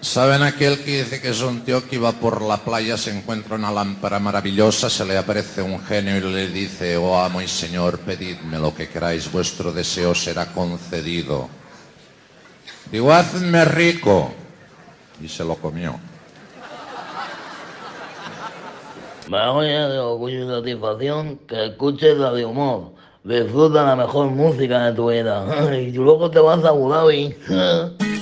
¿Saben aquel que dice que es un tío que iba por la playa, se encuentra una lámpara maravillosa, se le aparece un genio y le dice: oh amo y señor, pedidme lo que queráis, vuestro deseo será concedido? Digo: hazme rico. Y se lo comió. Me oye de orgullo y satisfacción que escuches la de humor. Disfruta la mejor música de tu vida. Y luego te vas a Abu Dhabi.